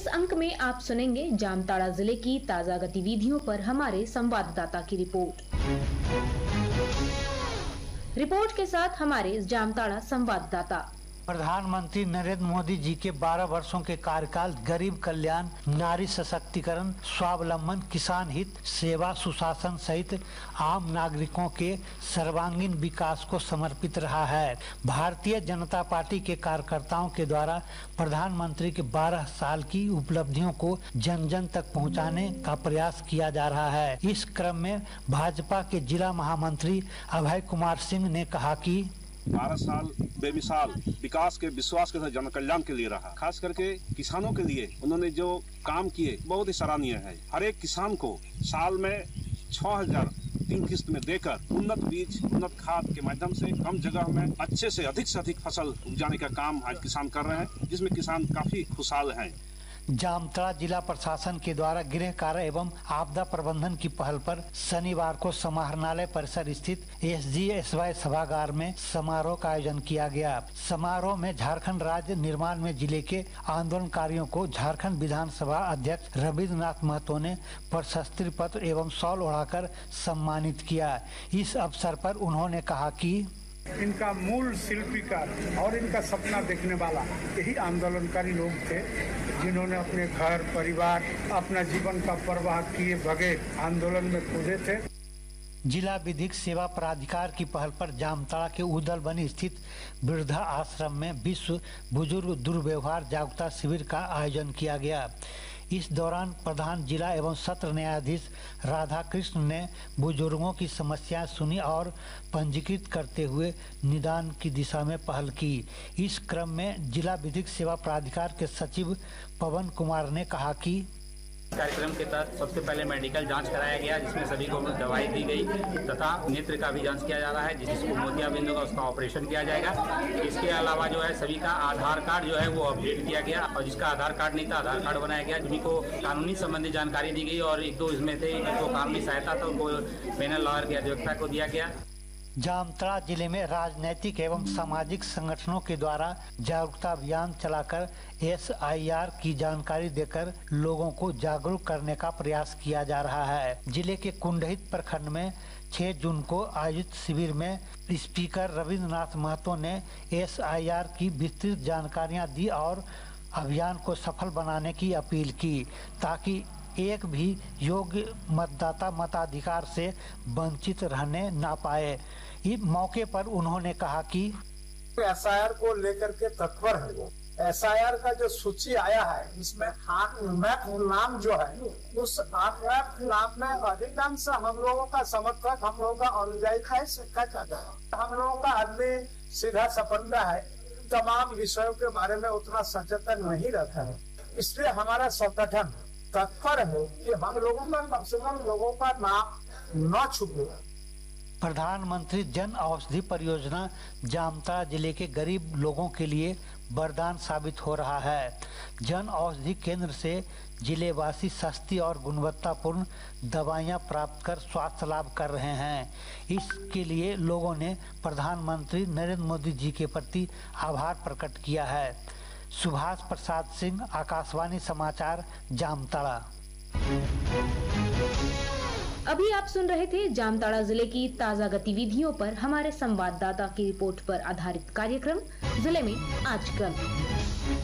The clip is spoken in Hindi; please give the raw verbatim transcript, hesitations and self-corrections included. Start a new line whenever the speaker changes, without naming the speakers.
अंक में आप सुनेंगे जामताड़ा जिले की ताजा गतिविधियों पर हमारे संवाददाता की रिपोर्ट। रिपोर्ट के साथ हमारे जामताड़ा संवाददाता।
प्रधानमंत्री नरेंद्र मोदी जी के बारह वर्षों के कार्यकाल गरीब कल्याण, नारी सशक्तिकरण, स्वावलंबन, किसान हित, सेवा, सुशासन सहित आम नागरिकों के सर्वांगीण विकास को समर्पित रहा है। भारतीय जनता पार्टी के कार्यकर्ताओं के द्वारा प्रधानमंत्री के बारह साल की उपलब्धियों को जन जन तक पहुंचाने का प्रयास किया जा रहा है। इस क्रम में भाजपा के जिला महामंत्री अभय कुमार सिंह ने कहा कि
बारह साल बेमिसाल विकास के विश्वास के साथ जन कल्याण के लिए रहा। खास करके किसानों के लिए उन्होंने जो काम किए बहुत ही सराहनीय है। हर एक किसान को साल में छह हजार तीन किस्त में देकर उन्नत बीज, उन्नत खाद के माध्यम से कम जगह में अच्छे से अधिक से अधिक फसल उपजाने का काम आज किसान कर रहे हैं, जिसमें किसान काफी खुशहाल हैं।
जामताड़ा जिला प्रशासन के द्वारा गृह कार्य एवं आपदा प्रबंधन की पहल पर शनिवार को समाहरणालय परिसर स्थित एस जी एस वाई सभागार में समारोह का आयोजन किया गया। समारोह में झारखंड राज्य निर्माण में जिले के आंदोलनकारियों को झारखंड विधानसभा अध्यक्ष रविन्द्रनाथ महतो ने प्रशस्ति पत्र एवं शॉल ओढ़ाकर सम्मानित किया। इस अवसर पर उन्होंने कहा कि
इनका मूल शिल्पीकार और इनका सपना देखने वाला यही आंदोलनकारी लोग थे, जिन्होंने अपने घर परिवार, अपना जीवन का परवाह किए बगैर आंदोलन में कूदे थे।
जिला विधिक सेवा प्राधिकार की पहल पर जामताड़ा के उदलबनी स्थित वृद्धा आश्रम में विश्व बुजुर्ग दुर्व्यवहार जागरूकता शिविर का आयोजन किया गया। इस दौरान प्रधान जिला एवं सत्र न्यायाधीश राधा कृष्ण ने बुजुर्गों की समस्याएं सुनी और पंजीकृत करते हुए निदान की दिशा में पहल की। इस क्रम में जिला विधिक सेवा प्राधिकार के सचिव पवन कुमार ने कहा कि
कार्यक्रम के तहत सबसे पहले मेडिकल जांच कराया गया, जिसमें सभी को दवाई दी गई तथा नेत्र का भी जांच किया जा रहा है, जिसको मोतियाबिंद होगा उसका ऑपरेशन किया जाएगा। इसके अलावा जो है सभी का आधार कार्ड जो है वो अपडेट किया गया और जिसका आधार कार्ड नहीं था आधार कार्ड बनाया गया। जिन्हीं को कानूनी संबंधी जानकारी दी गई और एक दो इसमें थे जिनको कानूनी सहायता था उनको पैनल लॉयर की अध्यक्षता को दिया गया।
जामताड़ा जिले में राजनैतिक एवं सामाजिक संगठनों के द्वारा जागरूकता अभियान चलाकर एस आई आर की जानकारी देकर लोगों को जागरूक करने का प्रयास किया जा रहा है। जिले के कुंडहित प्रखंड में छह जून को आयोजित शिविर में स्पीकर रविन्द्रनाथ महतो ने एस आई आर की विस्तृत जानकारियां दी और अभियान को सफल बनाने की अपील की, ताकि एक भी योग्य मतदाता मताधिकार से वंचित रहने ना पाए। इस मौके पर उन्होंने कहा कि
एस आई आर को लेकर के तत्पर है। वो एस आई आर का जो सूची आया है इसमें आठ नाम जो है उस आठ नाम में अधिकांश हम लोगों का समर्थक, हम लोगों का अनुयायी है। हम लोगों का आदमी सीधा सपंदा है, तमाम विषयों के बारे में उतना सचेतन नहीं रहता है। इसलिए हमारा संगठन तत्पर है कि हम लोगों का कम से कम लोगों का नाम न छुपे।
प्रधानमंत्री जन औषधि परियोजना जामताड़ा जिले के गरीब लोगों के लिए वरदान साबित हो रहा है। जन औषधि केंद्र से जिलेवासी सस्ती और गुणवत्तापूर्ण दवाइयां प्राप्त कर स्वास्थ्य लाभ कर रहे हैं। इसके लिए लोगों ने प्रधानमंत्री नरेंद्र मोदी जी के प्रति आभार प्रकट किया है। सुभाष प्रसाद सिंह, आकाशवाणी समाचार, जामताड़ा।
अभी आप सुन रहे थे जामताड़ा जिले की ताजा गतिविधियों पर हमारे संवाददाता की रिपोर्ट पर आधारित कार्यक्रम जिले में आजकल।